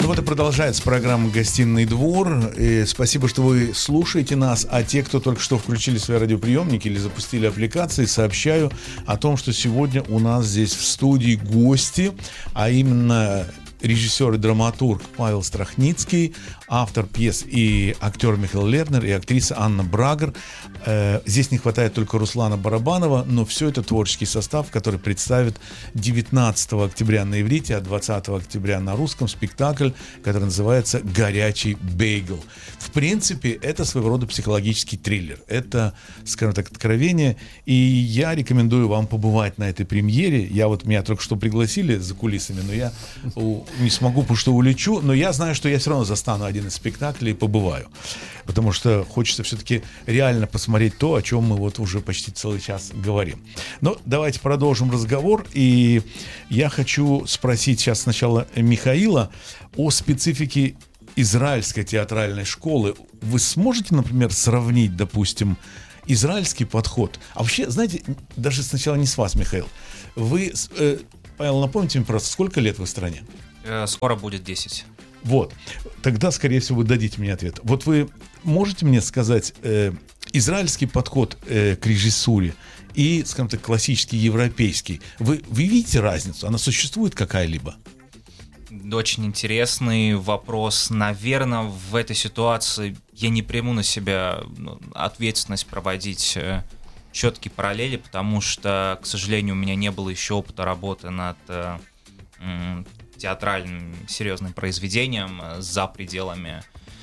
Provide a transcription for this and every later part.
вот и продолжается программа «Гостиный двор». И спасибо, что вы слушаете нас. А те, кто только что включили свои радиоприемники или запустили аппликации, сообщаю о том, что сегодня у нас здесь в студии гости, а именно режиссер и драматург Павел Страхницкий, автор пьес и актер Михаил Лернер и актриса Анна Брагер. Здесь не хватает только Руслана Барабанова, но все это творческий состав, который представит 19 октября на иврите, а 20 октября на русском спектакль, который называется «Горячий бейгл». В принципе, это своего рода психологический триллер. Это, скажем так, откровение. И я рекомендую вам побывать на этой премьере. Меня только что пригласили за кулисами, но я не смогу, потому что улечу. Но я знаю, что я все равно застану один из спектаклей и побываю. Потому что хочется все-таки реально посмотреть то, о чем мы вот уже почти целый час говорим. Но давайте продолжим разговор. И я хочу спросить сейчас сначала Михаила о специфике израильской театральной школы. Вы сможете, например, сравнить, допустим, израильский подход? А вообще, знаете, даже сначала не с вас, Михаил. Вы, Павел, напомните мне просто, сколько лет вы в стране? Скоро будет 10. Вот. Тогда, скорее всего, вы дадите мне ответ. Вот вы можете мне сказать израильский подход к режиссуре и, скажем так, классический европейский. Вы видите разницу? Она существует какая-либо? Очень интересный вопрос. Наверное, в этой ситуации я не приму на себя ответственность проводить четкие параллели, потому что, к сожалению, у меня не было еще опыта работы над театральным серьезным произведением за пределами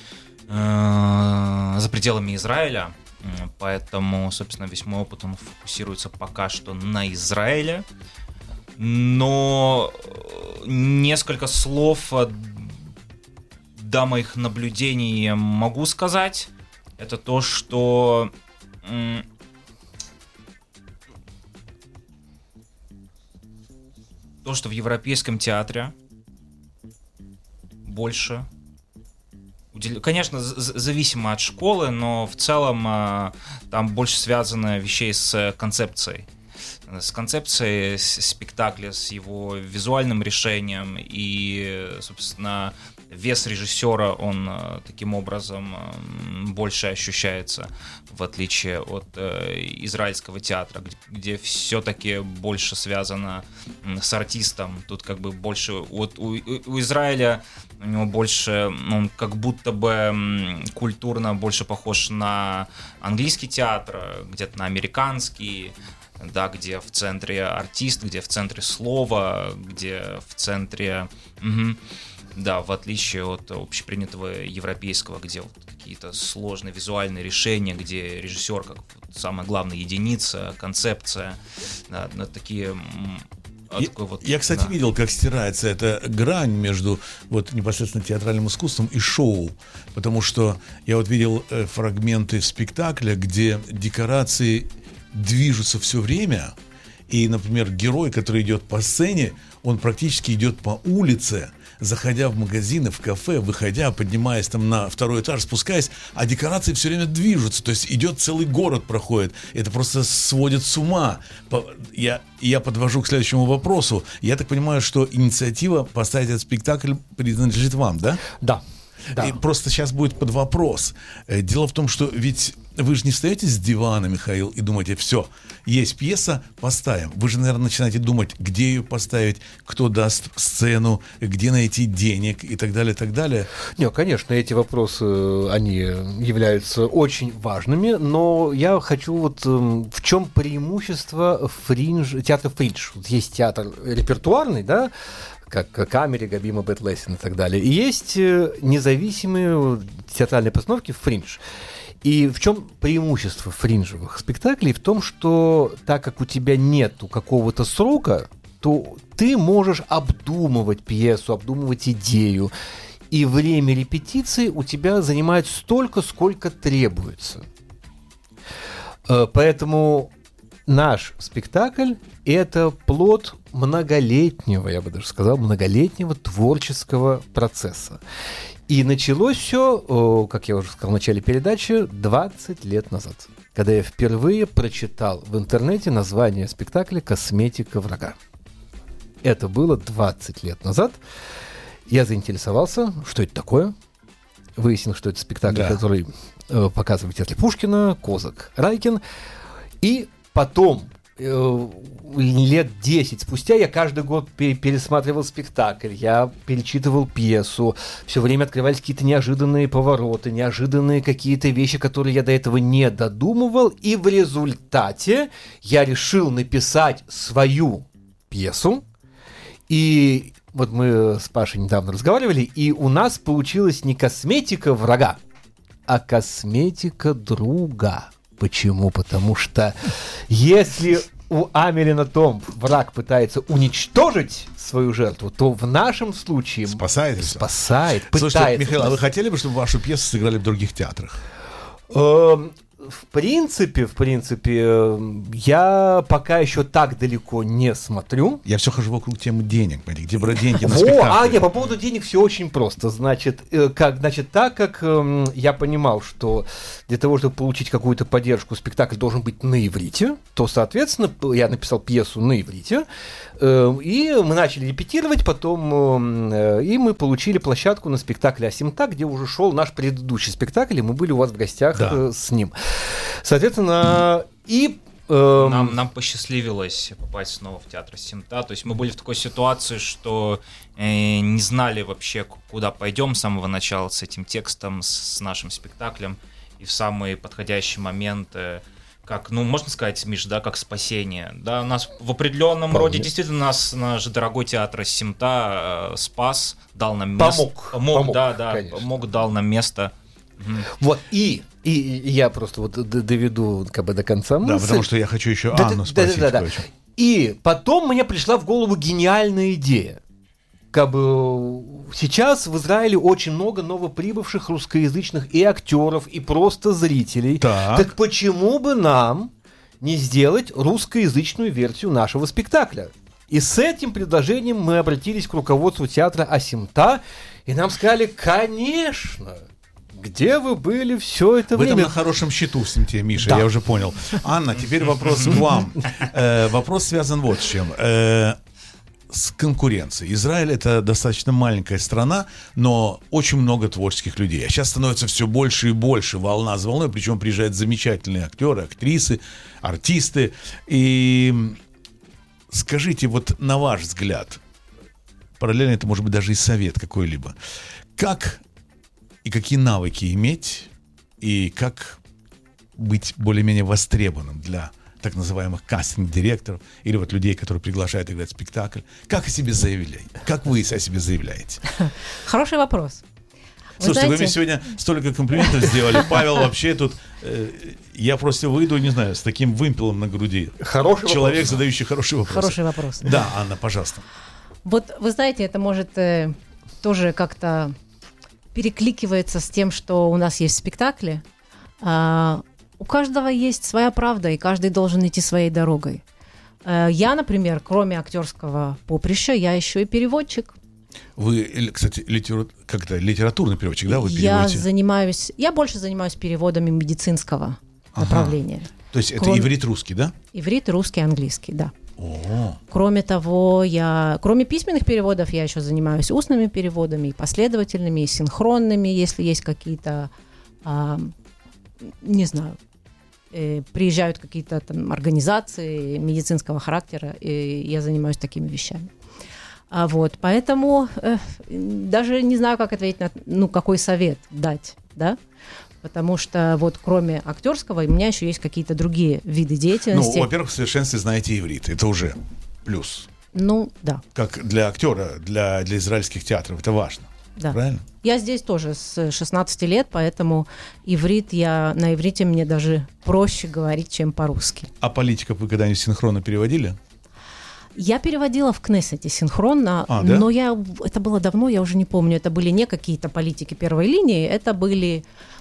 Израиля. Поэтому, собственно, весь мой опыт, он фокусируется пока что на Израиле. Но несколько слов до моих наблюдений могу сказать. Это то, что в европейском театре больше, конечно, зависимо от школы, но в целом там больше связано вещей с концепцией спектакля, с его визуальным решением, и, собственно, вес режиссера, он таким образом больше ощущается, в отличие от израильского театра, где все-таки больше связано с артистом. Тут как бы больше у Израиля, у него больше, он как будто бы культурно больше похож на английский театр, где-то на американский, да, где в центре артист, где в центре слово, где в центре... Да, в отличие от общепринятого европейского, где вот какие-то сложные визуальные решения, где режиссер как самая главная единица, концепция, да, такие... Я, кстати, видел, как стирается эта грань между вот непосредственно театральным искусством и шоу, потому что я вот видел фрагменты спектакля, где декорации движутся все время, и, например, герой, который идет по сцене, он практически идет по улице, заходя в магазины, в кафе, выходя, поднимаясь там на второй этаж, спускаясь, а декорации все время движутся, то есть идет целый город, проходит. Это просто сводит с ума. Я подвожу к следующему вопросу. Я так понимаю, что инициатива поставить этот спектакль принадлежит вам, да? Да. И просто сейчас будет под вопрос. Дело в том, что ведь вы же не встаете с дивана, Михаил, и думаете, все, есть пьеса, поставим. Вы же, наверное, начинаете думать, где ее поставить, кто даст сцену, где найти денег и так далее, и так далее. Нет, конечно, эти вопросы, они являются очень важными, но я хочу вот в чем преимущество театра фриндж. Вот есть театр репертуарный, да, как Камере, Габима, Бет Лессин и так далее. И есть независимые театральные постановки фриндж. И в чем преимущество фринжевых спектаклей? В том, что так как у тебя нету какого-то срока, то ты можешь обдумывать пьесу, обдумывать идею. И время репетиции у тебя занимает столько, сколько требуется. Поэтому наш спектакль – это плод многолетнего, я бы даже сказал, многолетнего творческого процесса. И началось все, как я уже сказал в начале передачи, 20 лет назад, когда я впервые прочитал в интернете название спектакля «Косметика врага». Это было 20 лет назад. Я заинтересовался, что это такое. Выяснил, что это спектакль, который показывает театр Пушкина, Козак, Райкин. И потом, лет 10 спустя, я каждый год пересматривал спектакль, я перечитывал пьесу, все время открывались какие-то неожиданные повороты, неожиданные какие-то вещи, которые я до этого не додумывал, и в результате я решил написать свою пьесу. И вот мы с Пашей недавно разговаривали, и у нас получилась не косметика врага, а косметика друга. Почему? Потому что если у Амелина Томб враг пытается уничтожить свою жертву, то в нашем случае спасает, пытается. Слушайте, Михаил, а вы хотели бы, чтобы вашу пьесу сыграли в других театрах? В принципе, я пока еще так далеко не смотрю. Я все хожу вокруг темы денег, где брать деньги на спектакль. Нет, по поводу денег все очень просто. Значит, так как я понимал, что для того, чтобы получить какую-то поддержку, спектакль должен быть на иврите, то, соответственно, я написал пьесу на иврите, и мы начали репетировать, потом и мы получили площадку на спектакле «Асимта», где уже шел наш предыдущий спектакль, и мы были у вас в гостях с ним. Соответственно, и нам посчастливилось попасть снова в театр «Асимта». То есть мы были в такой ситуации, что не знали вообще, куда пойдем с самого начала с этим текстом, с нашим спектаклем. И в самый подходящий момент, как, можно сказать, Миш, да, как спасение. Да, нас в определенном роде, действительно, наш дорогой театр «Асимта» спас, дал нам место. Помог, дал нам место. Вот, и я просто вот доведу до конца мысль. Да, потому что я хочу еще Анну спросить. Да. И потом мне пришла в голову гениальная идея. Сейчас в Израиле очень много новоприбывших русскоязычных и актеров, и просто зрителей. Так почему бы нам не сделать русскоязычную версию нашего спектакля? И с этим предложением мы обратились к руководству театра «Асимта», и нам сказали: конечно! Где вы были все это время? Вы там на хорошем счету с ним, Миша, я уже понял. Анна, теперь вопрос к вам. Вопрос связан вот с чем. С конкуренцией. Израиль — это достаточно маленькая страна, но очень много творческих людей. А сейчас становится все больше и больше, волна за волной, причем приезжают замечательные актеры, актрисы, артисты. И скажите, вот на ваш взгляд, параллельно это может быть даже и совет какой-либо, как и какие навыки иметь, и как быть более-менее востребованным для так называемых кастинг-директоров или вот людей, которые приглашают играть спектакль. Как о себе заявляете? Как вы о себе заявляете? Хороший вопрос. Слушайте, вы мне сегодня столько комплиментов сделали. Павел, вообще тут я просто выйду, не знаю, с таким вымпелом на груди. Хороший человек, вопрос. задающий хороший вопрос. Хороший вопрос. Да, Анна, пожалуйста. Вот вы знаете, это может тоже как-то перекликивается с тем, что у нас есть спектакли. У каждого есть своя правда, и каждый должен идти своей дорогой. Я, например, кроме актерского поприща, я еще и переводчик. Вы, кстати, литературный переводчик, да, вы переводите? Я больше занимаюсь переводами медицинского направления. То есть это иврит-русский, да? Иврит, русский, английский, да. Кроме того, кроме письменных переводов, я еще занимаюсь устными переводами, и последовательными, и синхронными, если есть какие-то, не знаю, приезжают какие-то там организации медицинского характера, и я занимаюсь такими вещами. Поэтому даже не знаю, как ответить на, какой совет дать, да? Потому что вот кроме актерского у меня еще есть какие-то другие виды деятельности. Во-первых, в совершенстве знаете иврит, это уже плюс. Да. Как для актера, для израильских театров, это важно. Да. Правильно? Я здесь тоже с 16 лет, поэтому на иврите мне даже проще говорить, чем по-русски. А политиков вы когда-нибудь синхронно переводили? Я переводила в Кнессете синхронно, но это было давно, я уже не помню. Это были не какие-то политики первой линии, это были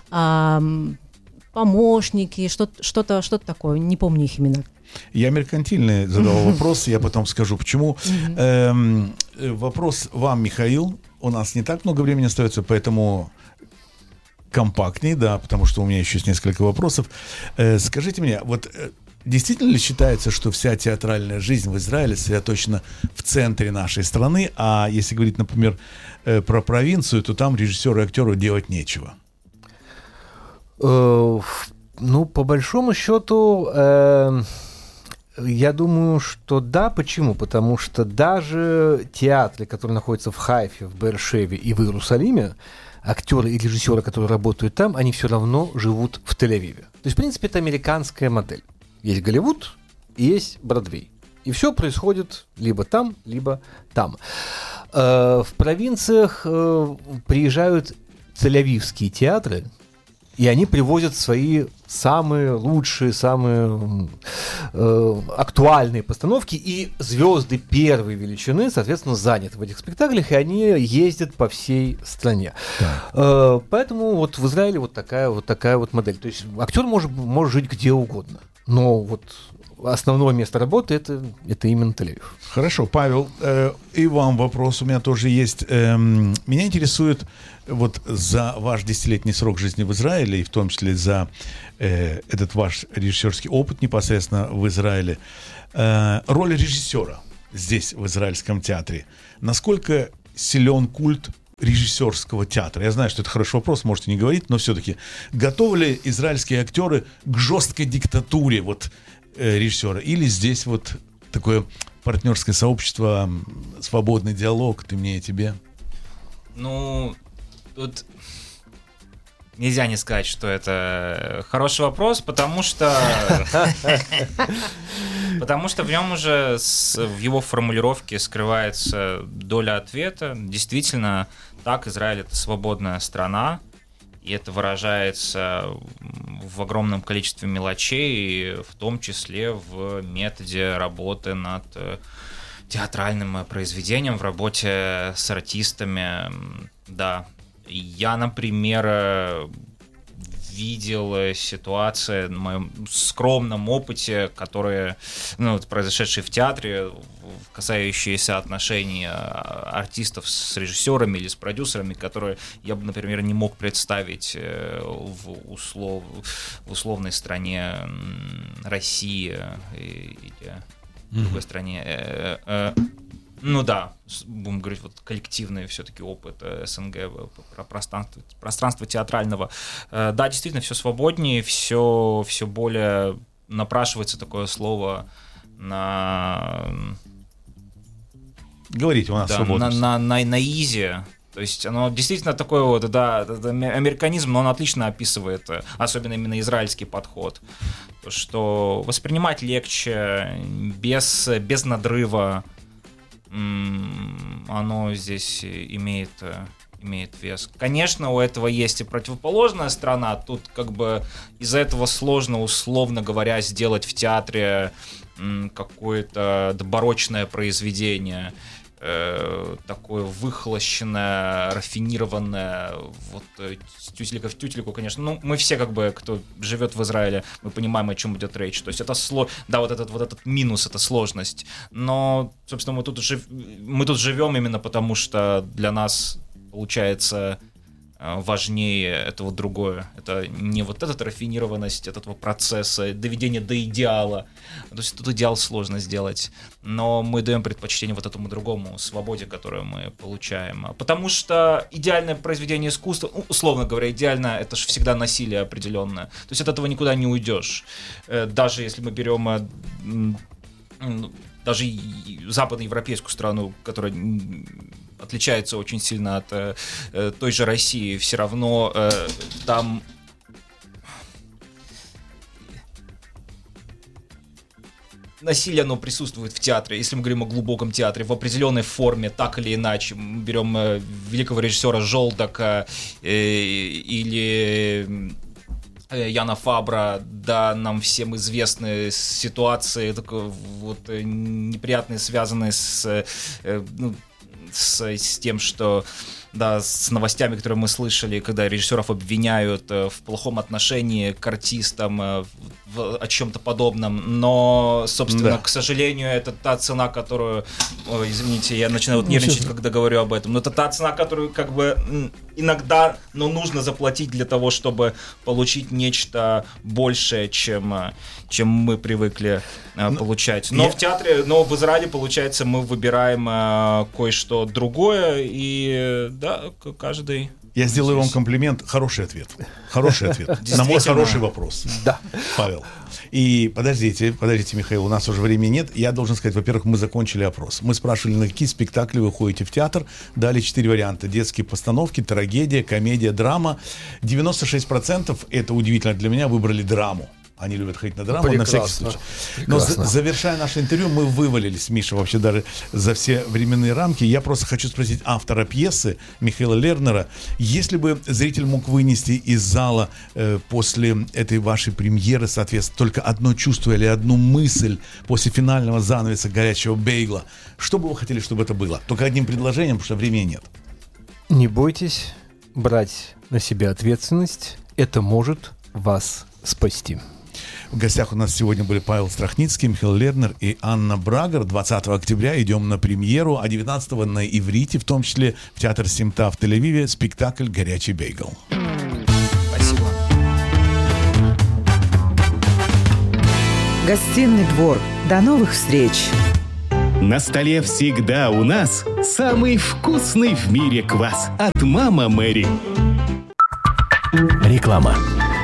помощники, что-то такое, не помню их имена. Я меркантильный задал вопрос, я потом скажу, почему. Вопрос вам, Михаил. У нас не так много времени остается, поэтому компактней, да, потому что у меня еще есть несколько вопросов. Скажите мне, вот действительно ли считается, что вся театральная жизнь в Израиле сосредоточена в центре нашей страны, а если говорить, например, про провинцию, то там режиссеру и актеру делать нечего? Ну, по большому счету, я думаю, что да. Почему? Потому что даже театры, которые находятся в Хайфе, в Беэр-Шеве и в Иерусалиме, актеры и режиссеры, которые работают там, они все равно живут в Тель-Авиве. То есть, в принципе, это американская модель. Есть Голливуд и есть Бродвей. И все происходит либо там, либо там. В провинциях приезжают тель-авивские театры, и они привозят свои самые лучшие, самые актуальные постановки, и звезды первой величины, соответственно, заняты в этих спектаклях, и они ездят по всей стране. Поэтому вот в Израиле вот такая вот модель. То есть актер может жить где угодно, но вот основное место работы это именно Тель-Авив. Хорошо, Павел, и вам вопрос у меня тоже есть. Меня интересует вот за ваш 10-летний срок жизни в Израиле, и в том числе за этот ваш режиссерский опыт непосредственно в Израиле, роль режиссера здесь, в израильском театре. Насколько силен культ режиссерского театра? Я знаю, что это хороший вопрос, можете не говорить, но все-таки готовы ли израильские актеры к жесткой диктатуре вот режиссера? Или здесь вот такое партнерское сообщество, свободный диалог, ты мне и тебе? Ну, тут нельзя не сказать, что это хороший вопрос, потому что в нем уже в его формулировке скрывается доля ответа. Действительно, так, Израиль — это свободная страна, и это выражается в огромном количестве мелочей, в том числе в методе работы над театральным произведением, в работе с артистами. Да, я, например, видел ситуации на моем скромном опыте, которые, произошедшие в театре, касающиеся отношений артистов с режиссерами или с продюсерами, которые я бы, например, не мог представить в условной стране России или в другой стране. Ну да, будем говорить, вот коллективный все-таки опыт СНГ, про пространство театрального. Да, действительно, все свободнее, все более напрашивается такое слово на... Говорите, у нас свободно. На изи. То есть оно действительно такое вот, да, американизм, но он отлично описывает, особенно именно израильский подход, что воспринимать легче, без надрыва, оно здесь имеет вес. Конечно, у этого есть и противоположная сторона. Тут как бы из-за этого сложно, условно говоря, сделать в театре какое-то барочное произведение, такое выхолощенное, рафинированное, вот тютелька в тютельку, конечно. Ну, мы все, как бы, кто живет в Израиле, мы понимаем, о чем идет речь. То есть это да, вот этот минус, это сложность. Но, собственно, мы тут живем именно потому, что для нас получается важнее это вот другое. Это не вот эта рафинированность этого процесса, доведение до идеала. То есть тут идеал сложно сделать. Но мы даем предпочтение вот этому другому, свободе, которую мы получаем. Потому что идеальное произведение искусства, условно говоря, идеально, это же всегда насилие определенное. То есть от этого никуда не уйдешь. Даже если мы берем даже западноевропейскую страну, которая отличается очень сильно от той же России, все равно там насилие, оно присутствует в театре. Если мы говорим о глубоком театре, в определенной форме, так или иначе. Мы берем великого режиссера Жолдака или Яна Фабра, да, нам всем известны ситуации такой, вот, неприятные, связанные с тем, что, да, с новостями, которые мы слышали, когда режиссеров обвиняют в плохом отношении к артистам, о чем-то подобном. Но, собственно, да, к сожалению, это та цена, которую... Ой, извините, я начинаю нервничать, когда говорю об этом. Но это та цена, которую, как бы, иногда, но нужно заплатить для того, чтобы получить нечто большее, чем мы привыкли получать. Но в театре, но в Израиле, получается, мы выбираем кое-что другое, и да, каждый... Я сделаю вам комплимент. Хороший ответ. Хороший ответ. На мой хороший вопрос. Да. Павел. И подождите, Михаил, у нас уже времени нет. Я должен сказать, во-первых, мы закончили опрос. Мы спрашивали, на какие спектакли вы ходите в театр. Дали 4 варианта. Детские постановки, трагедия, комедия, драма. 96% это удивительно для меня, выбрали драму. Они любят ходить на драму, на всякий случай. Но завершая наше интервью, мы вывалились, Миша, вообще даже за все временные рамки. Я просто хочу спросить автора пьесы Михаила Лернера, если бы зритель мог вынести из зала после этой вашей премьеры, соответственно, только одно чувство или одну мысль после финального занавеса «Горячего бейгла», что бы вы хотели, чтобы это было? Только одним предложением, потому что времени нет. Не бойтесь брать на себя ответственность. Это может вас спасти. В гостях у нас сегодня были Павел Страхницкий, Михаил Лернер и Анна Брагер. 20 октября идем на премьеру, а 19 на иврите, в том числе в театр Симта в Тель-Авиве, спектакль «Горячий бейгл». Спасибо. Гостиный двор. До новых встреч! На столе всегда у нас самый вкусный в мире квас от «Мама Мэри». Реклама.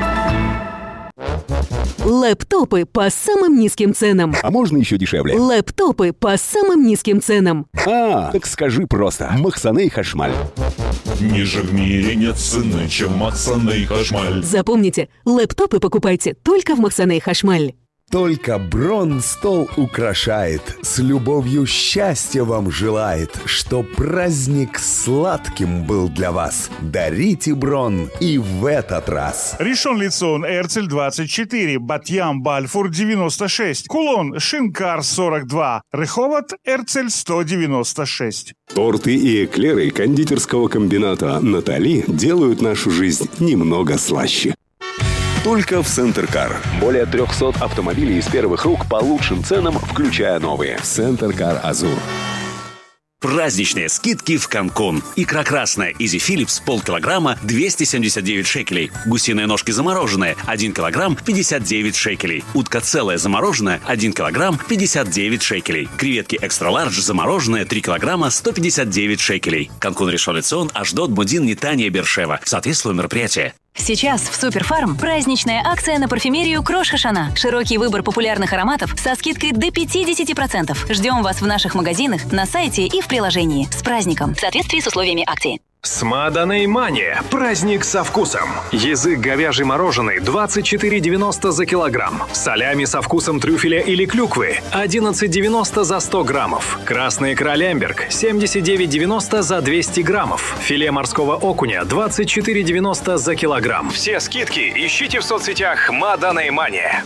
Лэптопы по самым низким ценам. А можно еще дешевле? Лэптопы по самым низким ценам. Так скажи просто. Махсаней Хашмаль. Ниже в мире нет цены, чем Махсаней Хашмаль. Запомните, лэптопы покупайте только в Махсаней Хашмаль. Только Брон стол украшает, с любовью счастья вам желает, чтоб праздник сладким был для вас. Дарите Брон и в этот раз. Ришон Лицон, Эрцель 24, Батьям, Бальфур 96, Кулон, Шинкар 42, Реховат, Эрцель 196. Торты и эклеры кондитерского комбината «Натали» делают нашу жизнь немного слаще. Только в Центркар. Более 300 автомобилей из первых рук по лучшим ценам, включая новые. Центркар Азур. Праздничные скидки в Канкун. Икра красная Изи Филлипс полкилограмма 279 шекелей. Гусиные ножки замороженные 1 килограмм 59 шекелей. Утка целая замороженная 1 килограмм 59 шекелей. Креветки экстра-лардж замороженные 3 килограмма 159 шекелей. Канкун, Ришон Лецион, Ашдод, Мудин, Нетания, Бершева. Соответствует мероприятие. Сейчас в Суперфарм праздничная акция на парфюмерию Крош Хашана. Широкий выбор популярных ароматов со скидкой до 50%. Ждем вас в наших магазинах, на сайте и в приложении. С праздником! В соответствии с условиями акции. Смаданей Мания. Праздник со вкусом. Язык говяжий мороженый 24,90 за килограмм. Салями со вкусом трюфеля или клюквы 11,90 за 100 граммов. Красная икра Лемберг 79,90 за 200 граммов. Филе морского окуня 24,90 за килограмм. Все скидки ищите в соцсетях Смаданей Мания.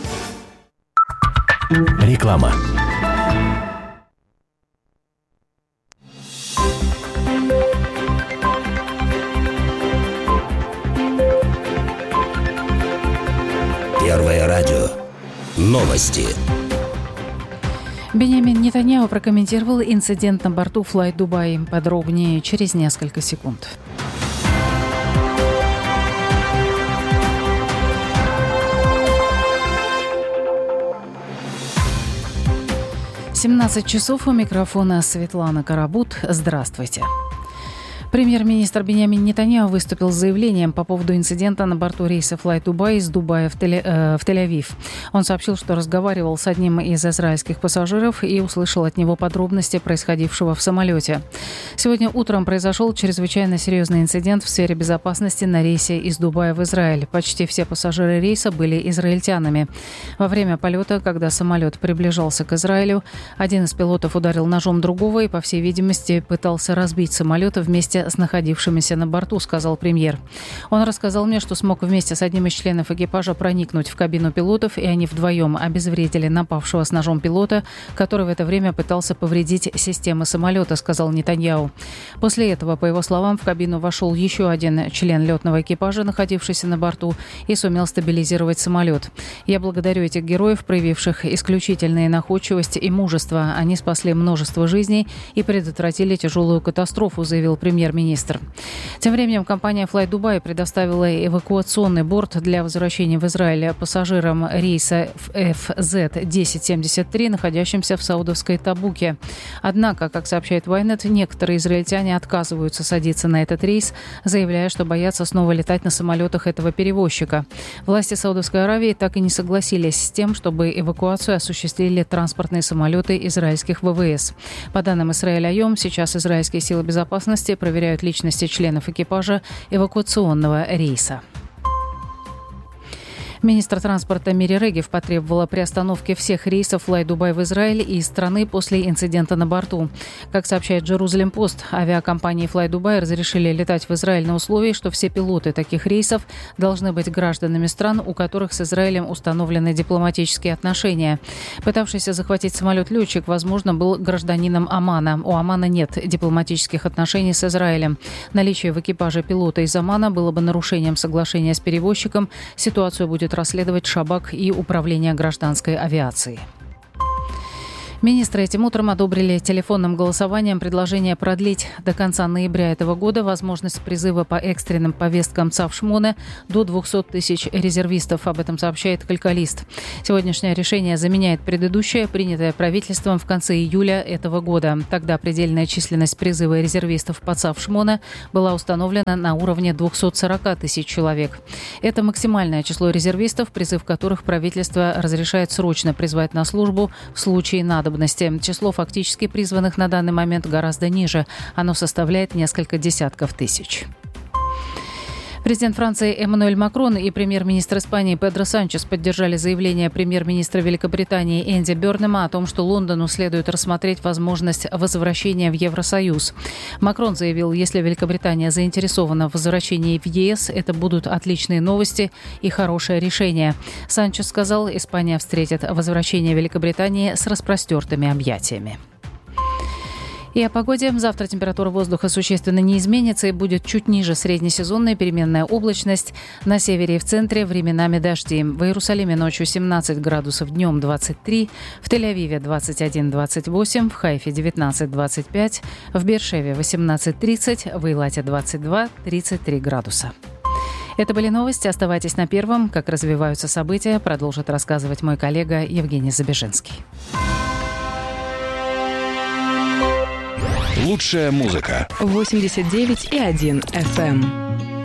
Реклама. Первое радио. Новости. Беньямин Нетаньяху прокомментировал инцидент на борту Fly Dubai. Подробнее через несколько секунд. «17 у микрофона Светлана Карабут. Здравствуйте. Премьер-министр Беньямин Нетаньяху выступил с заявлением по поводу инцидента на борту рейса Fly Dubai из Дубая в Тель-Авив. Он сообщил, что разговаривал с одним из израильских пассажиров и услышал от него подробности происходившего в самолете. Сегодня утром произошел чрезвычайно серьезный инцидент в сфере безопасности на рейсе из Дубая в Израиль. Почти все пассажиры рейса были израильтянами. Во время полета, когда самолет приближался к Израилю, один из пилотов ударил ножом другого и, по всей видимости, пытался разбить самолет вместе с находившимися на борту, сказал премьер. Он рассказал мне, что смог вместе с одним из членов экипажа проникнуть в кабину пилотов, и они вдвоем обезвредили напавшего с ножом пилота, который в это время пытался повредить системы самолета, сказал Нетаньяху. После этого, по его словам, в кабину вошел еще один член летного экипажа, находившийся на борту, и сумел стабилизировать самолет. «Я благодарю этих героев, проявивших исключительную находчивость и мужество. Они спасли множество жизней и предотвратили тяжелую катастрофу», заявил премьер премьер-министр. Тем временем компания Fly Dubai предоставила эвакуационный борт для возвращения в Израиль пассажирам рейса FZ-1073, находящимся в саудовской Табуке. Однако, как сообщает Ynet, некоторые израильтяне отказываются садиться на этот рейс, заявляя, что боятся снова летать на самолетах этого перевозчика. Власти Саудовской Аравии так и не согласились с тем, чтобы эвакуацию осуществили транспортные самолеты израильских ВВС. По данным Израиль Айом, сейчас израильские силы безопасности проверяют личности членов экипажа эвакуационного рейса. Министр транспорта Мири Регев потребовала приостановки всех рейсов Fly Dubai в Израиль и из страны после инцидента на борту. Как сообщает Jerusalem Post, авиакомпании Fly Dubai разрешили летать в Израиль на условии, что все пилоты таких рейсов должны быть гражданами стран, у которых с Израилем установлены дипломатические отношения. Пытавшийся захватить самолет летчик, возможно, был гражданином Омана. У Омана нет дипломатических отношений с Израилем. Наличие в экипаже пилота из Омана было бы нарушением соглашения с перевозчиком. Ситуацию будет расследовать Шабак и Управление гражданской авиации. Министры этим утром одобрили телефонным голосованием предложение продлить до конца ноября этого года возможность призыва по экстренным повесткам Цавшмоне до 200 тысяч резервистов. Об этом сообщает Калькалист. Сегодняшнее решение заменяет предыдущее, принятое правительством в конце июля этого года. Тогда предельная численность призыва резервистов по Цавшмоне была установлена на уровне 240 тысяч человек. Это максимальное число резервистов, призыв которых правительство разрешает срочно призвать на службу в случае надобности. Число фактически призванных на данный момент гораздо ниже. Оно составляет несколько десятков тысяч. Президент Франции Эммануэль Макрон и премьер-министр Испании Педро Санчес поддержали заявление премьер-министра Великобритании Энди Бёрнема о том, что Лондону следует рассмотреть возможность возвращения в Евросоюз. Макрон заявил, если Великобритания заинтересована в возвращении в ЕС, это будут отличные новости и хорошее решение. Санчес сказал, Испания встретит возвращение Великобритании с распростертыми объятиями. И о погоде. Завтра температура воздуха существенно не изменится и будет чуть ниже среднесезонной, переменная облачность. На севере и в центре временами дожди. В Иерусалиме ночью 17 градусов, днем 23, в Тель-Авиве 21-28, в Хайфе 19-25, в Беэр-Шеве 18-30, в Эйлате 22-33 градуса. Это были новости. Оставайтесь на Первом. Как развиваются события, продолжит рассказывать мой коллега Евгений Забежинский. Лучшая музыка. 89,1 FM.